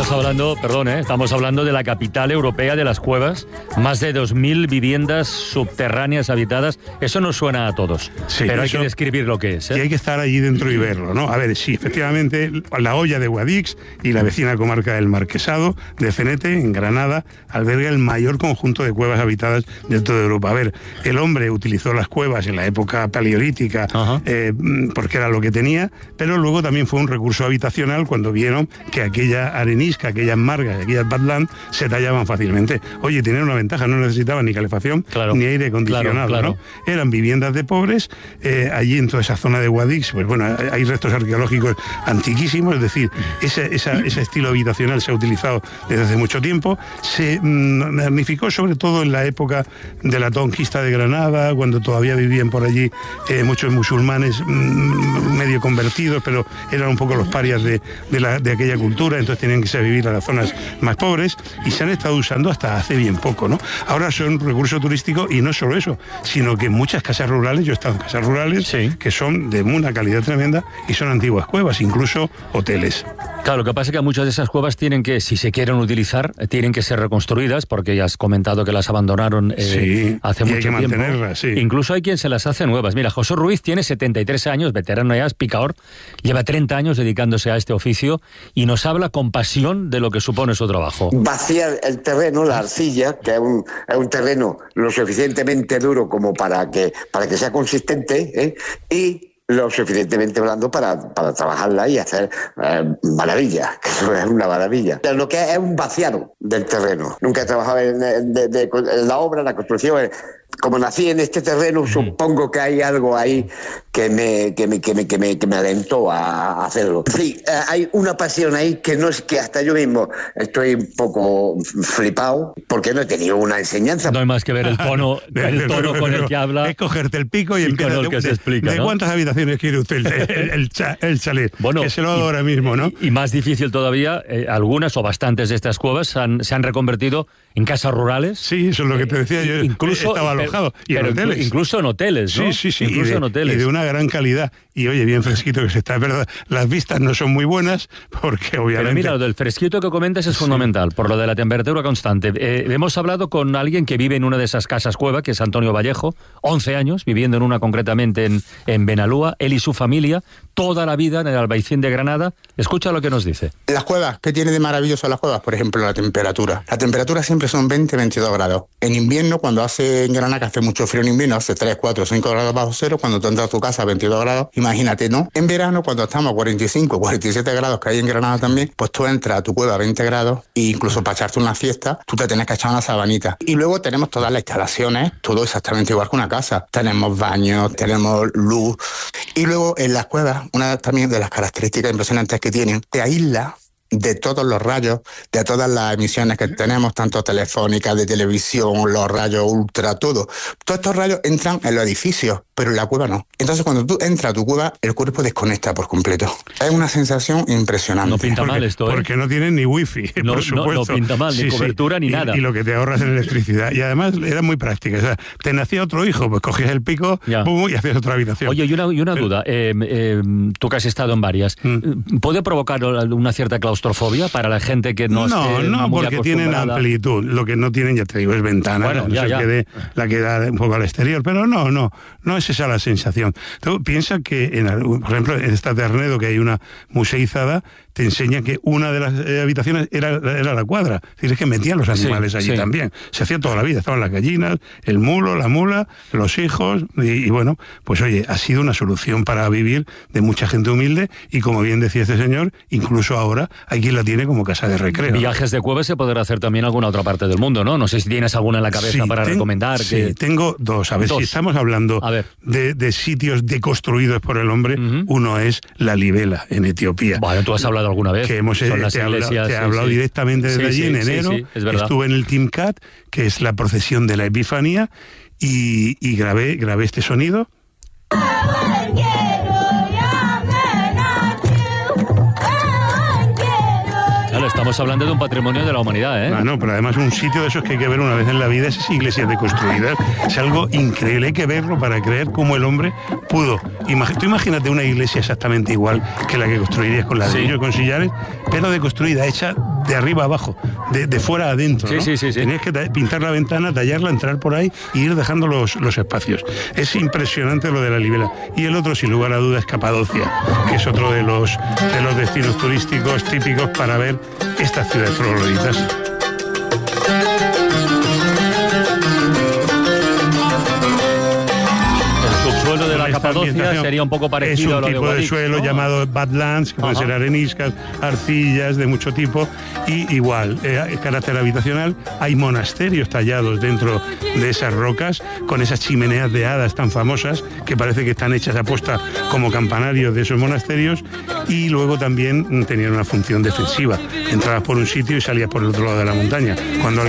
Estamos hablando de la capital europea de las cuevas, más de 2.000 viviendas subterráneas habitadas. Eso nos suena a todos, sí, pero hay que describir lo que es, ¿eh? Y hay que estar allí dentro y verlo, ¿no? A ver, sí, efectivamente, la Hoya de Guadix y la vecina comarca del Marquesado de Cenete, en Granada, alberga el mayor conjunto de cuevas habitadas de toda Europa. A ver, el hombre utilizó las cuevas en la época paleolítica porque era lo que tenía, pero luego también fue un recurso habitacional cuando vieron que aquella arenisca, aquellas margas, aquellas badlands se tallaban fácilmente. Oye, tenían una ventaja, no necesitaban ni calefacción ni aire acondicionado, ¿no? Eran viviendas de pobres, allí en toda esa zona de Guadix, pues bueno, hay restos arqueológicos antiquísimos, es decir, ese estilo habitacional se ha utilizado desde hace mucho tiempo, se magnificó sobre todo en la época de la conquista de Granada, cuando todavía vivían por allí muchos musulmanes medio convertidos, pero eran un poco los parias de aquella cultura, entonces tenían que irse a vivir a las zonas más pobres, y se han estado usando hasta hace bien poco, ¿no? Ahora son recurso turístico, y no solo eso, sino que muchas casas rurales, yo he estado en casas rurales, que son de una calidad tremenda, y son antiguas cuevas, incluso hoteles. Claro, lo que pasa es que muchas de esas cuevas tienen que, si se quieren utilizar, tienen que ser reconstruidas, porque ya has comentado que las abandonaron hace mucho tiempo. Incluso hay quien se las hace nuevas. Mira, José Ruiz tiene 73 años, veterano ya, es picador, lleva 30 años dedicándose a este oficio y nos habla con pasión de lo que supone su trabajo. Vaciar el terreno, la arcilla, que es un terreno lo suficientemente duro como para que sea consistente, y lo suficientemente blando para trabajarla y hacer maravillas, que eso es una maravilla. Lo que es un vaciado del terreno. Nunca he trabajado en la obra, en la construcción. Como nací en este terreno, supongo que hay algo ahí que me alentó a hacerlo. Sí, hay una pasión ahí que no es que hasta yo mismo estoy un poco flipado porque no he tenido una enseñanza. No hay más que ver el tono con el que habla. Es cogerte el pico y con el que se explica, ¿de cuántas habitaciones quiere usted el chalet? Bueno, que se lo hago ahora mismo, ¿no? Y más difícil todavía, algunas o bastantes de estas cuevas se han reconvertido en casas rurales. Sí, eso es lo que te decía yo. Incluso estaba alojado. Y en hoteles. Incluso en hoteles, ¿no? Sí. Incluso en hoteles. Y de una gran calidad. Y oye, bien fresquito que se está, es verdad. Las vistas no son muy buenas porque obviamente... Pero mira, lo del fresquito que comentas es fundamental, por lo de la temperatura constante. Hemos hablado con alguien que vive en una de esas casas cueva, que es Antonio Vallejo, 11 años, viviendo en una concretamente en Benalúa, él y su familia, toda la vida en el Albaicín de Granada. Escucha lo que nos dice. Las cuevas, ¿qué tiene de maravilloso las cuevas? Por ejemplo, la temperatura. La temperatura siempre son 20-22 grados. En invierno, cuando hace en Granada, que hace mucho frío en invierno, hace 3, 4, 5 grados bajo cero, cuando tú entras a tu casa a 22 grados, imagínate, ¿no? En verano, cuando estamos a 45, 47 grados, que hay en Granada también, pues tú entras a tu cueva a 20 grados e incluso para echarte una siesta, tú te tienes que echar una sabanita. Y luego tenemos todas las instalaciones, todo exactamente igual que una casa. Tenemos baños, tenemos luz. Y luego en las cuevas, una también de las características impresionantes que tienen, te aísla de todos los rayos, de todas las emisiones que tenemos, tanto telefónicas, de televisión, los rayos ultra, todo. Todos estos rayos entran en los edificios, pero en la cueva no. Entonces cuando tú entras a tu cueva, el cuerpo desconecta por completo. Es una sensación impresionante. No pinta mal esto, ¿eh? Porque no tienen ni wifi, por supuesto. No pinta mal, ni cobertura, ni nada. Y lo que te ahorras en electricidad. Y además era muy práctica. O sea, te nacía otro hijo, pues cogías el pico, pum, y hacías otra habitación. Oye, y una duda. Tú que has estado en varias, ¿puede provocar una cierta claustrofobia para la gente que no esté muy porque tienen amplitud. Lo que no tienen, ya te digo, es ventana. Bueno, la que da un poco al exterior. Pero no es esa la sensación. Tú piensas que, por ejemplo, en esta Ternedo, que hay una museizada, te enseña que una de las habitaciones era la cuadra. Es decir, es que metían los animales allí también. Se hacía toda la vida. Estaban las gallinas, el mulo, la mula, los hijos. Y bueno, pues oye, ha sido una solución para vivir de mucha gente humilde. Y como bien decía este señor, incluso ahora hay quien la tiene como casa de recreo. Viajes de cuevas se podrá hacer también en alguna otra parte del mundo, ¿no? No sé si tienes alguna en la cabeza para recomendar. Sí, tengo dos. A ver, si estamos hablando de sitios deconstruidos por el hombre, uno es la Libela, en Etiopía. Bueno, tú has hablado alguna vez. Que te he hablado directamente desde allí en enero. Estuve en el Timcat, que es la procesión de la Epifanía, y grabé este sonido. Claro, estamos hablando de un patrimonio de la humanidad, ¿eh? No, pero además un sitio de esos que hay que ver una vez en la vida, esas iglesias deconstruidas. Es algo increíble, hay que verlo para creer cómo el hombre pudo. Tú imagínate una iglesia exactamente igual que la que construirías con ladrillo, con sillares, pero deconstruida, hecha de arriba abajo, de fuera adentro, ¿no? Sí. Tenías que pintar la ventana, tallarla, entrar por ahí y ir dejando los espacios. Es impresionante lo de la Libela. Y el otro, sin lugar a dudas, es Capadocia, que es otro de los destinos turísticos típicos para ver estas ciudades trogloditas. De la Capadocia sería un poco parecido a lo de Guadix. Es un tipo de suelo llamado badlands, que pueden ser areniscas, arcillas de mucho tipo, y igual, carácter habitacional. Hay monasterios tallados dentro de esas rocas, con esas chimeneas de hadas tan famosas, que parece que están hechas a posta como campanarios de esos monasterios, y luego también tenían una función defensiva. Entrabas por un sitio y salías por el otro lado de la montaña. Cuando